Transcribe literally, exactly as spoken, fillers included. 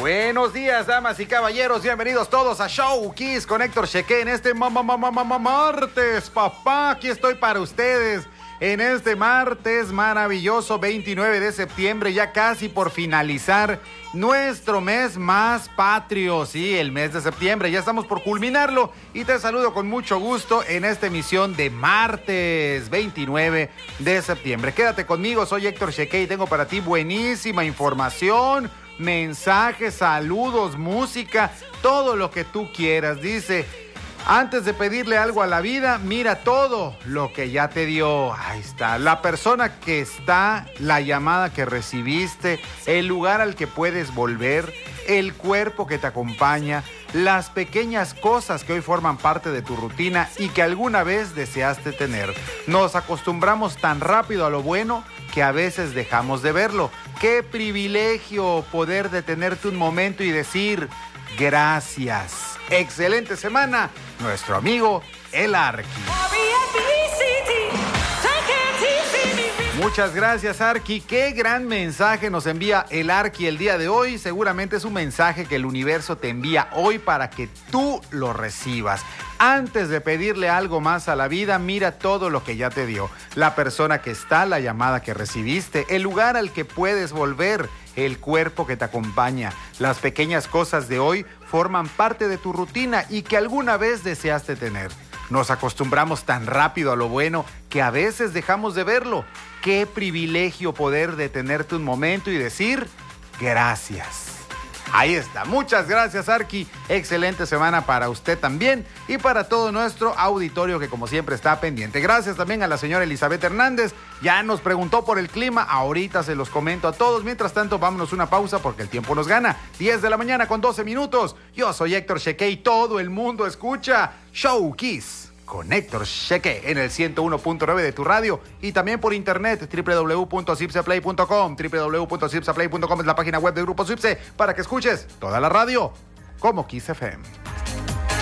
Buenos días, damas y caballeros, bienvenidos todos a Show Kiss con Héctor Cheque en este ma ma ma ma ma martes, papá, aquí estoy para ustedes en este martes maravilloso veintinueve de septiembre, ya casi por finalizar nuestro mes más patrio, sí, el mes de septiembre, ya estamos por culminarlo y te saludo con mucho gusto en esta emisión de martes veintinueve de septiembre. Quédate conmigo, soy Héctor Cheque y tengo para ti buenísima información, mensajes, saludos, música, todo lo que tú quieras. Dice, antes de pedirle algo a la vida, mira todo lo que ya te dio. Ahí está, la persona que está, la llamada que recibiste, el lugar al que puedes volver, el cuerpo que te acompaña, las pequeñas cosas que hoy forman parte de tu rutina y que alguna vez deseaste tener. Nos acostumbramos tan rápido a lo bueno que a veces dejamos de verlo. Qué privilegio poder detenerte un momento y decir gracias. Excelente semana, nuestro amigo El Arqui. Muchas gracias, Arqui. Qué gran mensaje nos envía el Arqui el día de hoy. Seguramente es un mensaje que el universo te envía hoy para que tú lo recibas. Antes de pedirle algo más a la vida, mira todo lo que ya te dio. La persona que está, la llamada que recibiste, el lugar al que puedes volver, el cuerpo que te acompaña. Las pequeñas cosas de hoy forman parte de tu rutina y que alguna vez deseaste tener. Nos acostumbramos tan rápido a lo bueno que a veces dejamos de verlo. Qué privilegio poder detenerte un momento y decir gracias. Ahí está. Muchas gracias, Arqui. Excelente semana para usted también y para todo nuestro auditorio que como siempre está pendiente. Gracias también a la señora Elizabeth Hernández. Ya nos preguntó por el clima. Ahorita se los comento a todos. Mientras tanto, vámonos una pausa porque el tiempo nos gana. diez de la mañana con doce minutos. Yo soy Héctor Cheque y todo el mundo escucha Show Kiss con Héctor Cheque en el ciento uno punto nueve de tu radio y también por internet doble u doble u doble u punto zipseplay punto com. doble u doble u doble u punto zipseplay punto com es la página web de Grupo Zipse para que escuches toda la radio como Kiss F M.